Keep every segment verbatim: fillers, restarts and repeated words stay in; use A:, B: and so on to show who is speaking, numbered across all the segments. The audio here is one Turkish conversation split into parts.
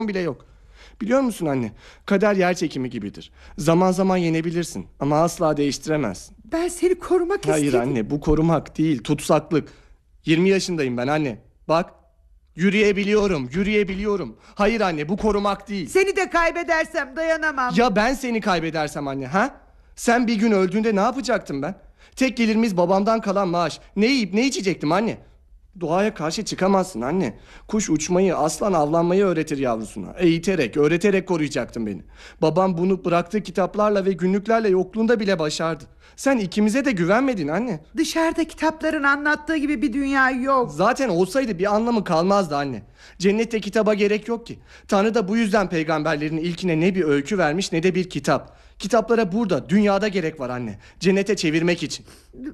A: bile yok. Biliyor musun anne? Kader yer çekimi gibidir. Zaman zaman yenebilirsin ama asla değiştiremezsin.
B: Ben seni korumak
A: Hayır
B: istedim.
A: anne, bu korumak değil, tutsaklık. yirmi yaşındayım ben anne. Bak, yürüyebiliyorum, yürüyebiliyorum. Hayır anne, bu korumak değil.
B: Seni de kaybedersem dayanamam.
A: Ya ben seni kaybedersem anne, ha? Sen bir gün öldüğünde ne yapacaktım ben? Tek gelirimiz babamdan kalan maaş. Ne yiyip ne içecektim anne? Doğaya karşı çıkamazsın anne. Kuş uçmayı, aslan avlanmayı öğretir yavrusuna. Eğiterek, öğreterek koruyacaktın beni. Babam bunu bıraktığı kitaplarla ve günlüklerle yokluğunda bile başardı. Sen ikimize de güvenmedin anne.
B: Dışarıda kitapların anlattığı gibi bir dünya yok.
A: Zaten olsaydı bir anlamı kalmazdı anne. Cennette kitaba gerek yok ki. Tanrı da bu yüzden peygamberlerin ilkine ne bir öykü vermiş ne de bir kitap. Kitaplara burada, dünyada gerek var anne. Cennete çevirmek için.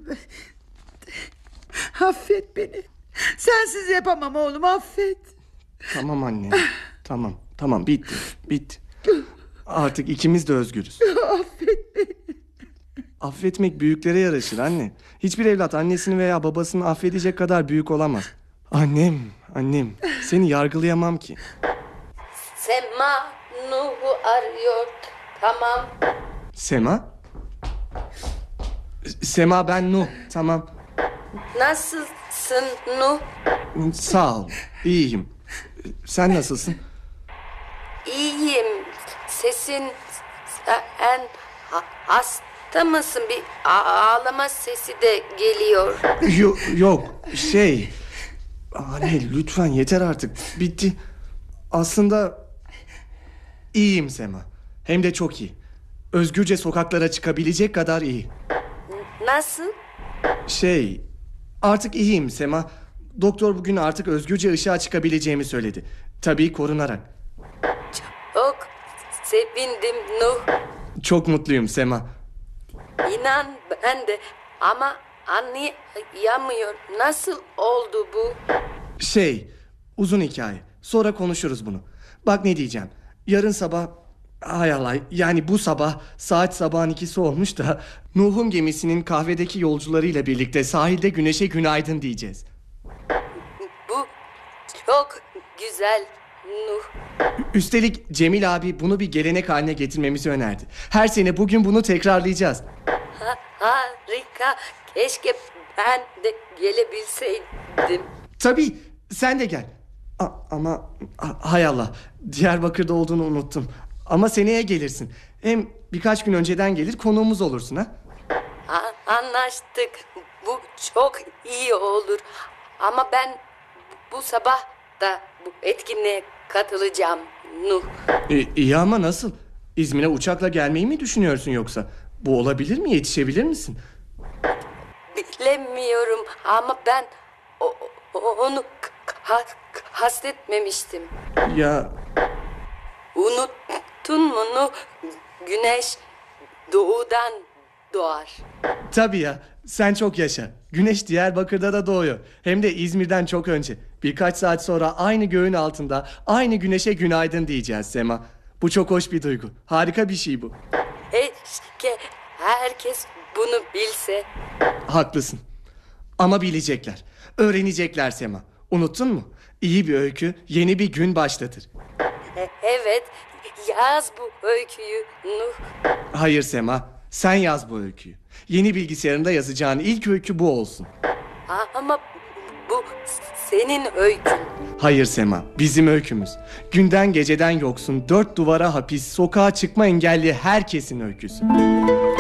B: Affet beni. Sensiz yapamam oğlum, affet.
A: Tamam anne. Tamam. Tamam, bitti. Bitti. Artık ikimiz de özgürüz.
B: Affet beni.
A: Affetmek büyüklere yaraşır anne. Hiçbir evlat annesini veya babasını affedecek kadar büyük olamaz. Annem, annem. Seni yargılayamam ki.
C: Sema Nuh'u arıyor. Tamam.
A: Sema? Sema, ben Nuh. Tamam.
C: Nasılsın Nuh?
A: Sağ ol. İyiyim. Sen nasılsın?
C: İyiyim. Sesin sen ha- hasta mısın? Bir a- ağlama sesi de geliyor.
A: Yok, yok. Şey. Anne lütfen yeter artık. Bitti. Aslında iyiyim Sema. Hem de çok iyi. Özgürce sokaklara çıkabilecek kadar iyi.
C: Nasıl?
A: Şey, artık iyiyim Sema. Doktor bugün artık özgürce ışığa çıkabileceğimi söyledi. Tabii korunarak.
C: Çok sevindim Nuh.
A: Çok mutluyum Sema.
C: İnan ben de ama anlayamıyorum. Nasıl oldu bu?
A: Şey, uzun hikaye. Sonra konuşuruz bunu. Bak ne diyeceğim. Yarın sabah, hay Allah, yani bu sabah saat sabahın ikisi olmuş da Nuh'un gemisinin kahvedeki yolcularıyla birlikte sahilde güneşe günaydın diyeceğiz.
C: Bu çok güzel Nuh.
A: Üstelik Cemil abi bunu bir gelenek haline getirmemizi önerdi. Her sene bugün bunu tekrarlayacağız.
C: Ha, harika. Keşke ben de gelebilseydim.
A: Tabii, sen de gel. A- ama a- hay Allah, Diyarbakır'da olduğunu unuttum. Ama seneye gelirsin. Hem birkaç gün önceden gelir, konuğumuz olursun ha.
C: A- anlaştık. Bu çok iyi olur. Ama ben bu sabah da bu etkinliğe katılacağım Nuh.
A: E, iyi ama nasıl? İzmir'e uçakla gelmeyi mi düşünüyorsun yoksa? Bu olabilir mi? Yetişebilir misin?
C: Bilemiyorum ama ben o, o- onu ka- kastetmemiştim.
A: Ya
C: Unuttun mu Nuh? Güneş doğudan doğar.
A: tabii ya, sen çok yaşa. Güneş Diyarbakır'da da doğuyor. Hem de İzmir'den çok önce. Birkaç saat sonra aynı göğün altında aynı güneşe günaydın diyeceğiz Sema. Bu çok hoş bir duygu. Harika bir şey bu.
C: Keşke herkes bunu bilse.
A: Haklısın. Ama bilecekler. Öğrenecekler Sema. Unuttun mu? İyi bir öykü yeni bir gün başlatır.
C: E- Evet, yaz bu öyküyü Nuh.
A: Hayır Sema, sen yaz bu öyküyü. Yeni bilgisayarında yazacağın ilk öykü bu olsun.
C: Ama bu senin öykün.
A: Hayır Sema, bizim öykümüz. Günden geceden yoksun, dört duvara hapis, sokağa çıkma engelli herkesin öyküsü.